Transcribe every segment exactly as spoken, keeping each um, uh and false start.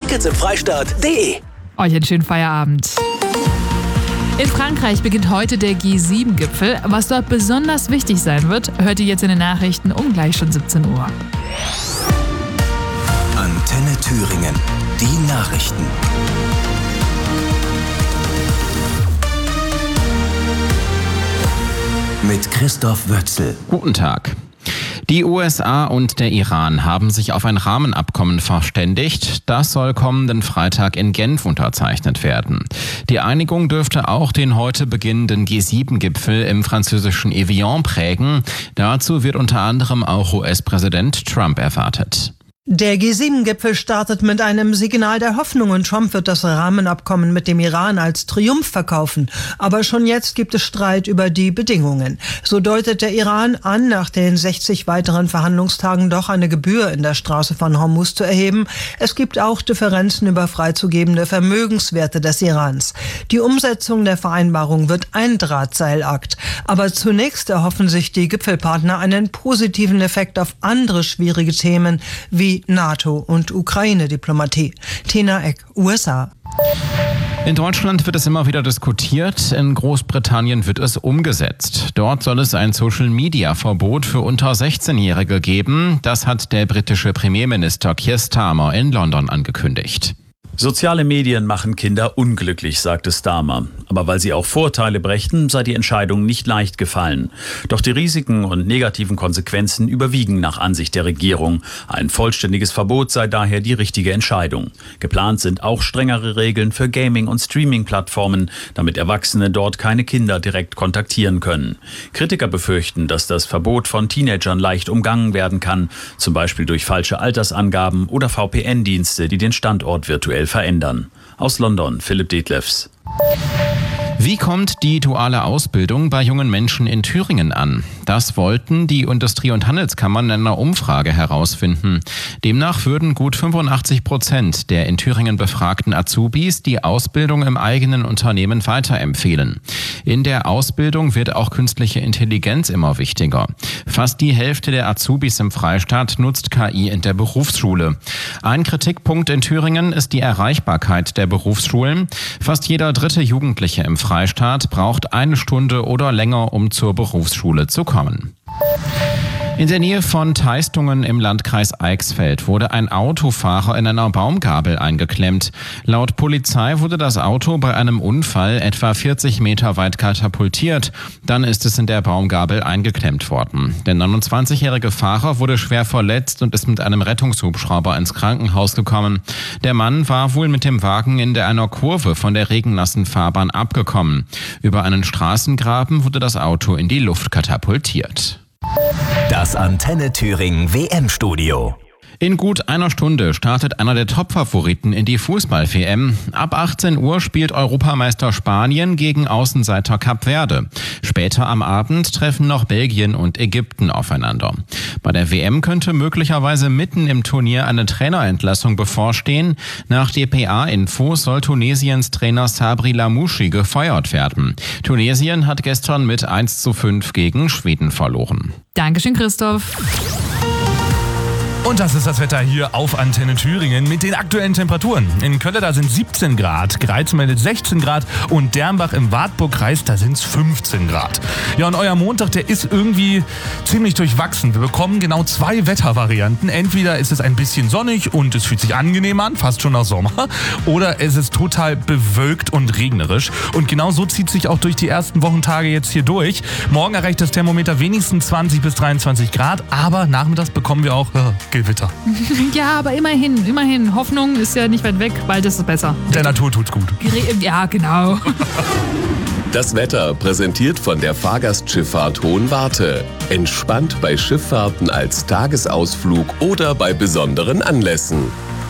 Tickets im Freistaat punkt de. Euch einen schönen Feierabend. In Frankreich beginnt heute der G sieben Gipfel. Was dort besonders wichtig sein wird, hört ihr jetzt in den Nachrichten um gleich schon siebzehn Uhr. Antenne Thüringen, die Nachrichten. Mit Christoph Wötzel. Guten Tag. Die U S A und der Iran haben sich auf ein Rahmenabkommen verständigt. Das soll kommenden Freitag in Genf unterzeichnet werden. Die Einigung dürfte auch den heute beginnenden G sieben Gipfel im französischen Evian prägen. Dazu wird unter anderem auch U S-Präsident Trump erwartet. Der G sieben Gipfel startet mit einem Signal der Hoffnung und Trump wird das Rahmenabkommen mit dem Iran als Triumph verkaufen. Aber schon jetzt gibt es Streit über die Bedingungen. So deutet der Iran an, nach den sechzig weiteren Verhandlungstagen doch eine Gebühr in der Straße von Hormuz zu erheben. Es gibt auch Differenzen über freizugebende Vermögenswerte des Irans. Die Umsetzung der Vereinbarung wird ein Drahtseilakt. Aber zunächst erhoffen sich die Gipfelpartner einen positiven Effekt auf andere schwierige Themen wie NATO und Ukraine-Diplomatie. Tina Eck, U S A. In Deutschland wird es immer wieder diskutiert, in Großbritannien wird es umgesetzt. Dort soll es ein Social-Media-Verbot für unter sechzehnjährige geben. Das hat der britische Premierminister Keir Starmer in London angekündigt. Soziale Medien machen Kinder unglücklich, sagte Starmer. Aber weil sie auch Vorteile brächten, sei die Entscheidung nicht leicht gefallen. Doch die Risiken und negativen Konsequenzen überwiegen nach Ansicht der Regierung. Ein vollständiges Verbot sei daher die richtige Entscheidung. Geplant sind auch strengere Regeln für Gaming- und Streaming-Plattformen, damit Erwachsene dort keine Kinder direkt kontaktieren können. Kritiker befürchten, dass das Verbot von Teenagern leicht umgangen werden kann, zum Beispiel durch falsche Altersangaben oder V P N-Dienste, die den Standort virtuell verändern. Aus London, Philipp Detlefs. Wie kommt die duale Ausbildung bei jungen Menschen in Thüringen an? Das wollten die Industrie- und Handelskammern in einer Umfrage herausfinden. Demnach würden gut fünfundachtzig Prozent der in Thüringen befragten Azubis die Ausbildung im eigenen Unternehmen weiterempfehlen. In der Ausbildung wird auch künstliche Intelligenz immer wichtiger. Fast die Hälfte der Azubis im Freistaat nutzt K I in der Berufsschule. Ein Kritikpunkt in Thüringen ist die Erreichbarkeit der Berufsschulen. Fast jeder dritte Jugendliche im Freistaat braucht eine Stunde oder länger, um zur Berufsschule zu kommen. In der Nähe von Teistungen im Landkreis Eichsfeld wurde ein Autofahrer in einer Baumgabel eingeklemmt. Laut Polizei wurde das Auto bei einem Unfall etwa vierzig Meter weit katapultiert. Dann ist es in der Baumgabel eingeklemmt worden. Der neunundzwanzigjährige Fahrer wurde schwer verletzt und ist mit einem Rettungshubschrauber ins Krankenhaus gekommen. Der Mann war wohl mit dem Wagen in der einer Kurve von der regennassen Fahrbahn abgekommen. Über einen Straßengraben wurde das Auto in die Luft katapultiert. Das Antenne Thüringen W M-Studio. In gut einer Stunde startet einer der Top-Favoriten in die Fußball-W M. Ab achtzehn Uhr spielt Europameister Spanien gegen Außenseiter Kap Verde. Später am Abend treffen noch Belgien und Ägypten aufeinander. Bei der W M könnte möglicherweise mitten im Turnier eine Trainerentlassung bevorstehen. Nach D P A-Infos soll Tunesiens Trainer Sabri Lamouchi gefeuert werden. Tunesien hat gestern mit eins zu fünf gegen Schweden verloren. Dankeschön, Christoph. Und das ist das Wetter hier auf Antenne Thüringen mit den aktuellen Temperaturen. In Kölle, da sind siebzehn Grad, Greiz meldet sechzehn Grad und Dernbach im Wartburgkreis, da sind es fünfzehn Grad. Ja, und euer Montag, der ist irgendwie ziemlich durchwachsen. Wir bekommen genau zwei Wettervarianten. Entweder ist es ein bisschen sonnig und es fühlt sich angenehm an, fast schon nach Sommer, oder es ist total bewölkt und regnerisch. Und genau so zieht sich auch durch die ersten Wochentage jetzt hier durch. Morgen erreicht das Thermometer wenigstens zwanzig bis dreiundzwanzig Grad, aber nachmittags bekommen wir auch äh, Gewitter. Ja, aber immerhin, immerhin. Hoffnung ist ja nicht weit weg, bald ist es besser. Der Natur tut's gut. Ja, genau. Das Wetter präsentiert von der Fahrgastschifffahrt Hohenwarte. Entspannt bei Schifffahrten als Tagesausflug oder bei besonderen Anlässen.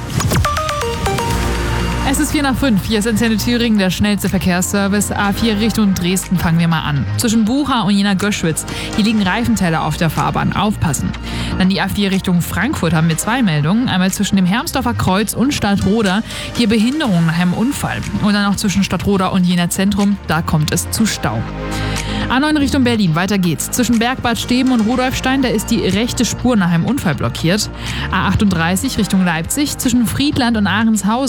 Es ist vier nach fünf. Hier ist Antenne Thüringen, der schnellste Verkehrsservice. A vier Richtung Dresden fangen wir mal an. Zwischen Bucha und Jena-Göschwitz. Hier liegen Reifenteile auf der Fahrbahn. Aufpassen. Dann die A vier Richtung Frankfurt haben wir zwei Meldungen. Einmal zwischen dem Hermsdorfer Kreuz und Stadtroda. Hier Behinderung nach einem Unfall. Und dann auch zwischen Stadtroda und Jena Zentrum. Da kommt es zu Stau. A neun Richtung Berlin, weiter geht's. Zwischen Bergbad Steben und Rudolfstein, da ist die rechte Spur nach einem Unfall blockiert. A achtunddreißig Richtung Leipzig, zwischen Friedland und Ahrenshausen.